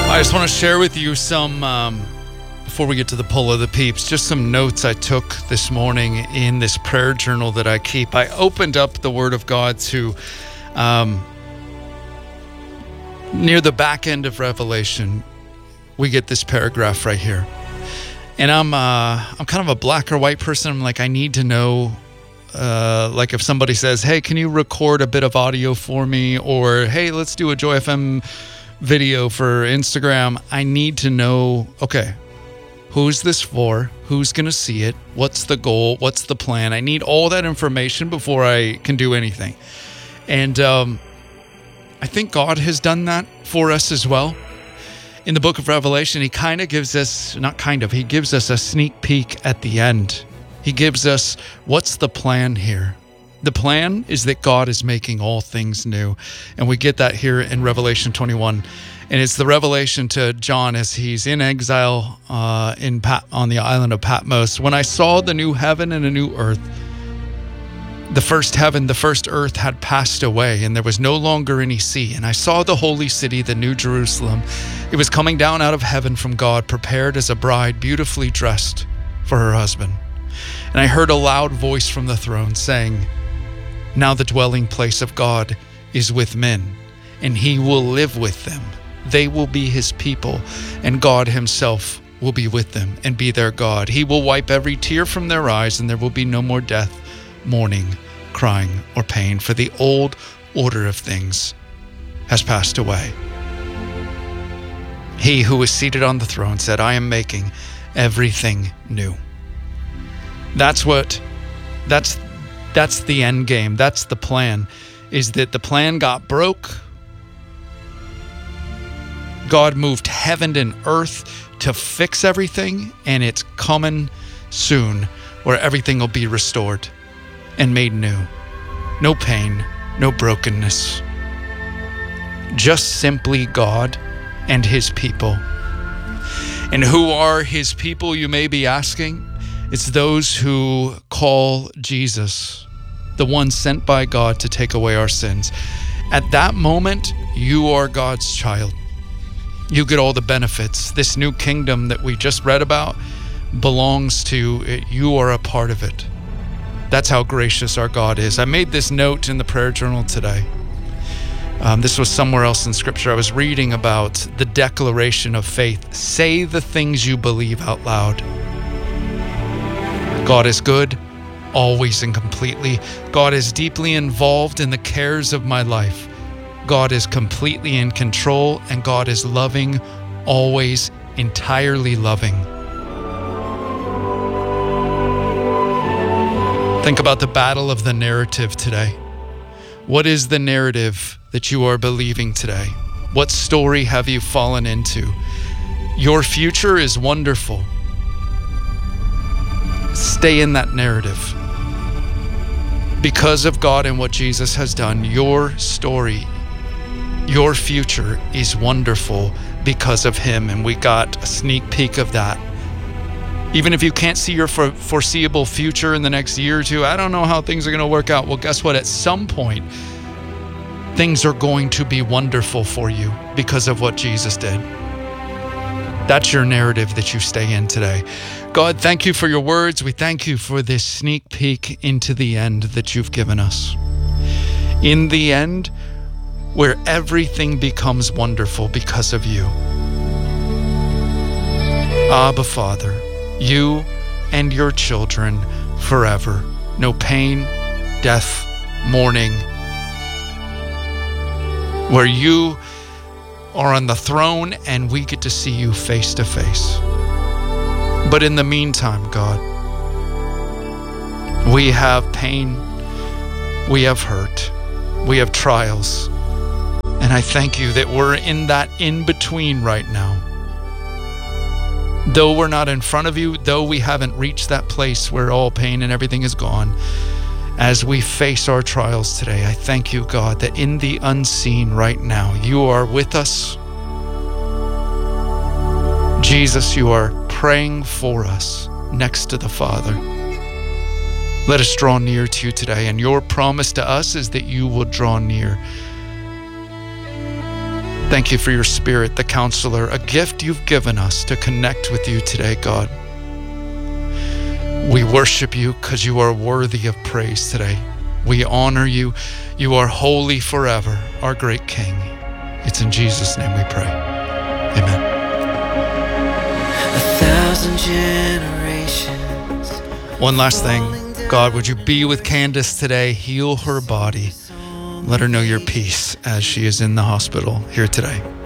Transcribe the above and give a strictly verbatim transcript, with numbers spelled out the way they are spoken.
I just want to share with you some, um, before we get to the pull of the peeps, just some notes I took this morning in this prayer journal that I keep. I opened up the Word of God to um, near the back end of Revelation. We get this paragraph right here. And I'm uh, I'm kind of a black or white person. I'm like, I need to know, uh, like if somebody says, hey, can you record a bit of audio for me? Or, hey, let's do a Joy F M video for Instagram. I need to know, okay, who's this for? Who's going to see it? What's the goal? What's the plan? I need all that information before I can do anything. And um, I think God has done that for us as well. In the book of Revelation, he kind of gives us, not kind of, he gives us a sneak peek at the end. He gives us, what's the plan here? The plan is that God is making all things new. And we get that here in Revelation twenty-one. And it's the revelation to John as he's in exile uh, in Pat- on the island of Patmos. When I saw the new heaven and a new earth, the first heaven, the first earth had passed away, and there was no longer any sea. And I saw the holy city, the new Jerusalem. It was coming down out of heaven from God, prepared as a bride, beautifully dressed for her husband. And I heard a loud voice from the throne saying, now the dwelling place of God is with men, and he will live with them. They will be his people, and God himself will be with them and be their God. He will wipe every tear from their eyes, and there will be no more death, mourning, crying, or pain, for the old order of things has passed away. He who is seated on the throne said, I am making everything new. That's what, that's That's the end game. That's the plan, is that the plan got broke. God moved heaven and earth to fix everything, and it's coming soon where everything will be restored and made new. No pain, no brokenness. Just simply God and his people. And who are his people, you may be asking? It's those who call Jesus, the one sent by God to take away our sins. At that moment, you are God's child. You get all the benefits. This new kingdom that we just read about belongs to it. You are a part of it. That's how gracious our God is. I made this note in the prayer journal today. Um, this was somewhere else in Scripture. I was reading about the declaration of faith. Say the things you believe out loud. God is good, always and completely. God is deeply involved in the cares of my life. God is completely in control, and God is loving, always entirely loving. Think about the battle of the narrative today. What is the narrative that you are believing today? What story have you fallen into? Your future is wonderful. Stay in that narrative. Because of God and what Jesus has done, your story, your future is wonderful because of him. And we got a sneak peek of that. Even if you can't see your for- foreseeable future in the next year or two, I don't know how things are going to work out. Well, guess what? At some point, things are going to be wonderful for you because of what Jesus did. That's your narrative that you stay in today. God, thank you for your words. We thank you for this sneak peek into the end that you've given us. In the end, where everything becomes wonderful because of you. Abba, Father, you and your children forever. No pain, death, mourning. Where you are on the throne and we get to see you face to face. But in the meantime, God, we have pain, we have hurt, we have trials. And I thank you that we're in that in-between right now. Though we're not in front of you, though we haven't reached that place where all pain and everything is gone, as we face our trials today, I thank you, God, that in the unseen right now, you are with us. Jesus, you are praying for us next to the Father. Let us draw near to you today, and your promise to us is that you will draw near. Thank you for your Spirit, the Counselor, a gift you've given us to connect with you today, God. We worship you because you are worthy of praise today. We honor you. You are holy forever, our great King. It's in Jesus' name we pray. Amen. A thousand generations. One last thing. God, would you be with Candace today? Heal her body. Let her know your peace as she is in the hospital here today.